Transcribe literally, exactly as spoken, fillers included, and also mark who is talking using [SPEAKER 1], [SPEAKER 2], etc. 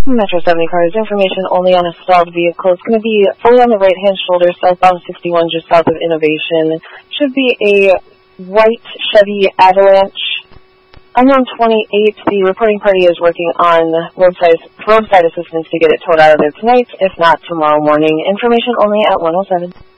[SPEAKER 1] Metro seventy cars, information only on a stalled vehicle. It's going to be fully on the right-hand shoulder, southbound sixty-one, just south of Innovation. Should be a white Chevy Avalanche. Unknown twenty-eight, the reporting party is working on roadside, roadside assistance to get it towed out of there tonight, if not tomorrow morning. Information only at one oh seven.